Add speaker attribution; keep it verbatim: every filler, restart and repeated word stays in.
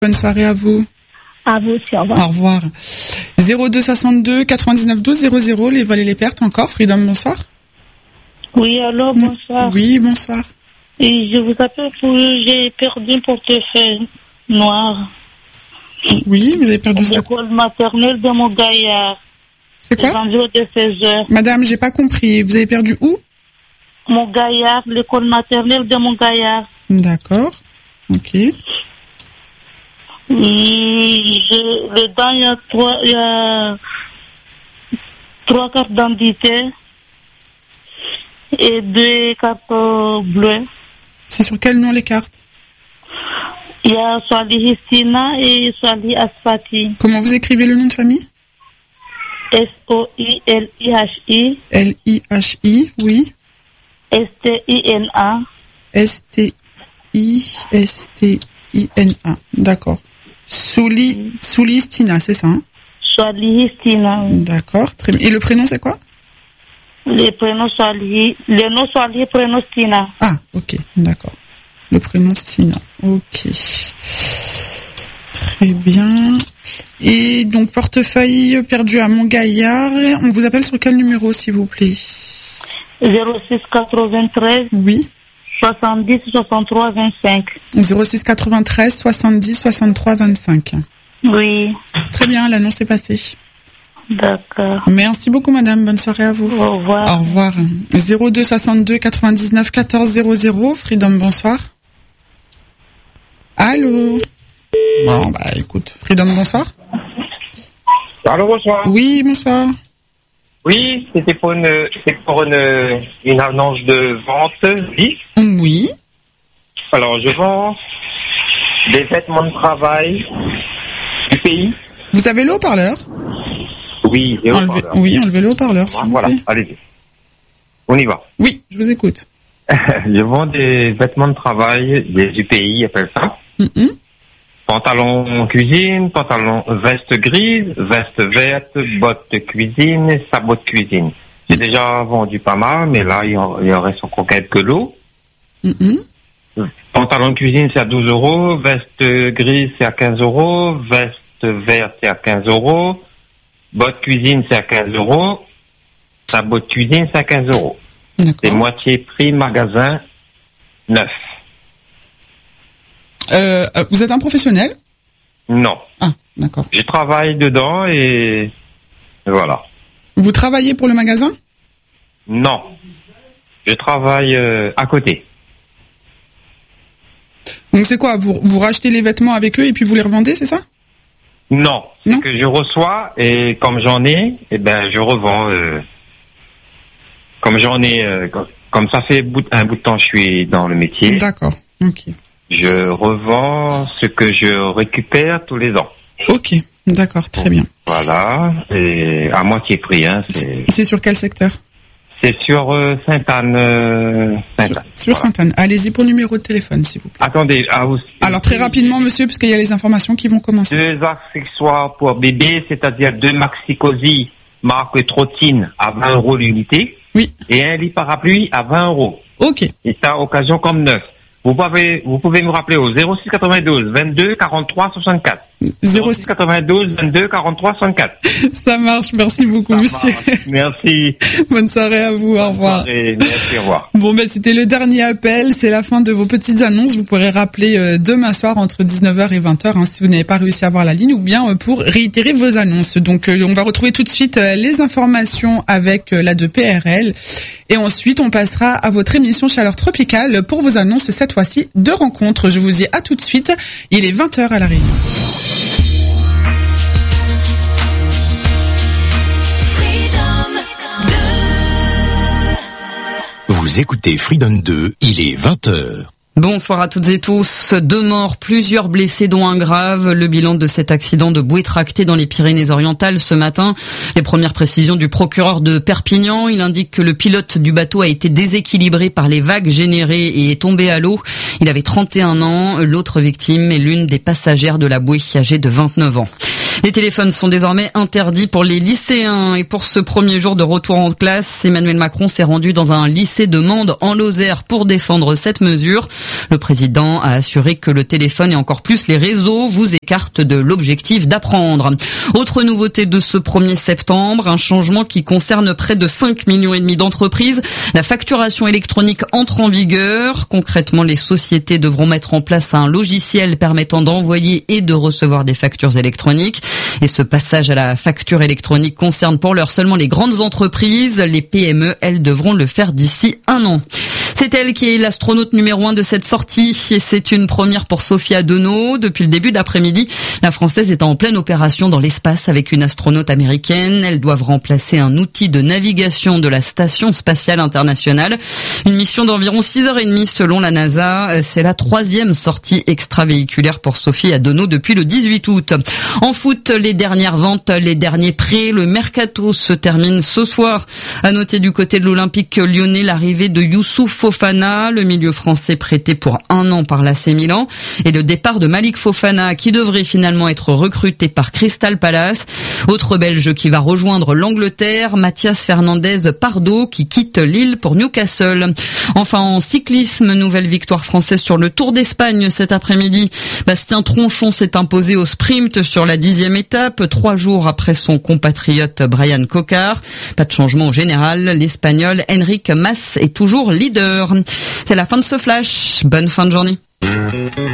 Speaker 1: Bonne soirée à vous.
Speaker 2: À vous aussi, au revoir.
Speaker 1: Au revoir. zéro deux soixante-deux quatre-vingt-dix-neuf douze zéro zéro, les vols et les pertes encore. Freedom, bonsoir.
Speaker 2: Oui, allô, bonsoir.
Speaker 1: Oui, bonsoir.
Speaker 2: Et je vous appelle pour j'ai perdu un portefeuille noir.
Speaker 1: Oui, vous avez perdu ça.
Speaker 2: L'école maternelle de Montgaillard.
Speaker 1: C'est quoi?
Speaker 2: Les environs de seize heures.
Speaker 1: Madame, j'ai pas compris. Vous avez perdu où?
Speaker 2: Montgaillard, l'école maternelle de Montgaillard.
Speaker 1: D'accord. Ok.
Speaker 2: Et je, dedans, il y a trois, il y a trois cartes d'identité et deux cartes bleues.
Speaker 1: C'est sur quel nom les cartes?
Speaker 2: Il y a Swali Histina et Swali Asfati.
Speaker 1: Comment vous écrivez le nom de famille?
Speaker 2: S O I L I H I.
Speaker 1: L I H I, oui.
Speaker 2: S T I N A.
Speaker 1: S T I S T I N A. D'accord. Souli, Souli Stina, c'est ça, hein?
Speaker 2: Swali Histina.
Speaker 1: D'accord, très bien. Et le prénom, c'est quoi?
Speaker 2: Les prénoms Swali, le nom Swali, prénom Stina.
Speaker 1: Ah, ok, d'accord. Le prénom Stina, ok. Très bien. Et donc, portefeuille perdu à Montgaillard. On vous appelle sur quel numéro, s'il vous plaît?
Speaker 2: zéro six quatre-vingt-treize.
Speaker 1: Oui.
Speaker 2: soixante-dix soixante-trois vingt-cinq.
Speaker 1: zéro six quatre-vingt-treize soixante-dix soixante-trois vingt-cinq.
Speaker 2: Oui.
Speaker 1: Très bien, l'annonce est passée.
Speaker 2: D'accord.
Speaker 1: Merci beaucoup, madame. Bonne soirée à vous.
Speaker 2: Au revoir.
Speaker 1: Au revoir. zéro deux soixante-deux quatre-vingt-dix-neuf quatorze zéro zéro. Freedom, bonsoir. Allô? Bon, bah, écoute. Freedom, bonsoir.
Speaker 3: Allô, bonsoir.
Speaker 1: Oui, bonsoir.
Speaker 3: Oui, c'était pour une, c'est pour une, une annonce de vente, oui.
Speaker 1: Oui.
Speaker 3: Alors, je vends des vêtements de travail du pays.
Speaker 1: Vous avez le haut-parleur?
Speaker 3: Oui, le
Speaker 1: Enlevez,
Speaker 3: haut-parleur.
Speaker 1: oui, enlevez le haut-parleur, s'il
Speaker 3: Ah,
Speaker 1: vous
Speaker 3: voilà,
Speaker 1: plaît.
Speaker 3: allez-y. On y va.
Speaker 1: Oui, je vous écoute.
Speaker 3: Je vends des vêtements de travail des U P I, appelle ça.
Speaker 1: Mm-hmm.
Speaker 3: Pantalon cuisine, pantalon veste grise, veste verte, bottes de cuisine, sabots de cuisine. J'ai déjà vendu pas mal, mais là, il en, il en reste encore quelques lots.
Speaker 1: Mm-hmm.
Speaker 3: Pantalon de cuisine, c'est à douze euros. Veste grise, c'est à quinze euros. Veste verte, c'est à quinze euros. Bottes cuisine, c'est à quinze euros. Sabot de cuisine, c'est à quinze euros. C'est moitié prix magasin neuf.
Speaker 1: Euh, vous êtes un professionnel?
Speaker 3: Non.
Speaker 1: Ah, d'accord.
Speaker 3: Je travaille dedans et voilà.
Speaker 1: Vous travaillez pour le magasin?
Speaker 3: Non. Je travaille euh, à côté.
Speaker 1: Donc c'est quoi, vous, vous rachetez les vêtements avec eux et puis vous les revendez, c'est ça?
Speaker 3: Non.
Speaker 1: Non.
Speaker 3: C'est que je reçois et comme j'en ai, eh ben je revends. Euh, comme j'en ai, euh, comme, comme ça fait bout, un bout de temps que je suis dans le métier.
Speaker 1: D'accord. Ok.
Speaker 3: Je revends ce que je récupère tous les ans.
Speaker 1: Ok. D'accord. Très bien.
Speaker 3: Voilà. Et à moitié prix. Hein, c'est...
Speaker 1: c'est sur quel secteur?
Speaker 3: C'est sur euh, Sainte-Anne. Euh, Sainte-Anne.
Speaker 1: Sur, sur
Speaker 3: voilà.
Speaker 1: Sainte-Anne. Allez-y pour le numéro de téléphone, s'il vous plaît.
Speaker 3: Attendez. Ah, aussi,
Speaker 1: Alors très rapidement, monsieur, parce qu'il y a les informations qui vont commencer.
Speaker 3: Deux accessoires pour bébé, c'est-à-dire deux maxi-cosy marque Trottine à vingt euros l'unité.
Speaker 1: Oui.
Speaker 3: Et un lit parapluie à vingt euros.
Speaker 1: Ok.
Speaker 3: Et ça, occasion comme neuf. Vous pouvez, vous pouvez me rappeler au zéro six quatre-vingt-douze vingt-deux quarante-trois soixante-quatre. zéro six quatre-vingt-douze vingt-deux quarante-trois soixante-quatre.
Speaker 1: Ça marche, merci beaucoup,
Speaker 3: Ça
Speaker 1: monsieur.
Speaker 3: marche. Merci.
Speaker 1: Bonne soirée à vous, au revoir.
Speaker 3: Et merci, au revoir.
Speaker 1: Bon, ben, c'était le dernier appel, c'est la fin de vos petites annonces. Vous pourrez rappeler euh, demain soir entre dix-neuf heures et vingt heures hein, si vous n'avez pas réussi à avoir la ligne ou bien euh, pour réitérer vos annonces. Donc, euh, on va retrouver tout de suite euh, les informations avec euh, la de P R L. Et ensuite, on passera à votre émission Chaleur Tropicale pour vos annonces, cette fois-ci, de rencontres. Je vous dis à tout de suite. Il est vingt heures à la Réunion.
Speaker 4: Vous écoutez Freedom deux, il est vingt heures.
Speaker 5: Bonsoir à toutes et tous. Deux morts, plusieurs blessés dont un grave. Le bilan de cet accident de bouée tractée dans les Pyrénées-Orientales ce matin. Les premières précisions du procureur de Perpignan. Il indique que le pilote du bateau a été déséquilibré par les vagues générées et est tombé à l'eau. Il avait trente et un ans. L'autre victime est l'une des passagères de la bouée âgée de vingt-neuf ans. Les téléphones sont désormais interdits pour les lycéens. Et pour ce premier jour de retour en classe, Emmanuel Macron s'est rendu dans un lycée de Mende en Lozère pour défendre cette mesure. Le président a assuré que le téléphone et encore plus les réseaux vous écartent de l'objectif d'apprendre. Autre nouveauté de ce premier septembre, un changement qui concerne près de cinq millions et demi d'entreprises. La facturation électronique entre en vigueur. Concrètement, les sociétés devront mettre en place un logiciel permettant d'envoyer et de recevoir des factures électroniques. Et ce passage à la facture électronique concerne pour l'heure seulement les grandes entreprises. Les P M E, elles, devront le faire d'ici un an. C'est elle qui est l'astronaute numéro un de cette sortie et c'est une première pour Sophie Adenau. Depuis le début d'après-midi, la Française est en pleine opération dans l'espace avec une astronaute américaine. Elles doivent remplacer un outil de navigation de la Station spatiale internationale. Une mission d'environ six heures trente selon la NASA. C'est la troisième sortie extravéhiculaire pour Sophie Adenau depuis le dix-huit août. En foot, les dernières ventes, les derniers prêts. Le mercato se termine ce soir. À noter du côté de l'Olympique lyonnais l'arrivée de Youssouf Fofana, le milieu français prêté pour un an par l'A C Milan, et le départ de Malik Fofana qui devrait finalement être recruté par Crystal Palace. Autre Belge qui va rejoindre l'Angleterre, Mathias Fernandez Pardo qui quitte Lille pour Newcastle. Enfin en cyclisme, nouvelle victoire française sur le Tour d'Espagne cet après-midi. Bastien Tronchon s'est imposé au sprint sur la dixième étape, trois jours après son compatriote Brian Cocard. Pas de changement au général, l'Espagnol Enric Mas est toujours leader. C'est la fin de ce flash. Bonne fin de journée.